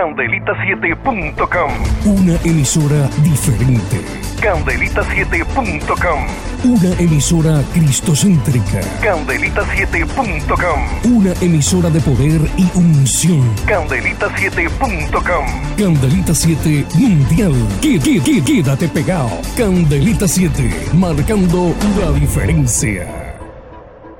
Candelita7.com. Una emisora diferente. Candelita7.com. Una emisora cristocéntrica. Candelita7.com. Una emisora de poder y unción. Candelita7.com. Candelita 7 Mundial. Quédate pegado. Candelita 7, marcando la diferencia.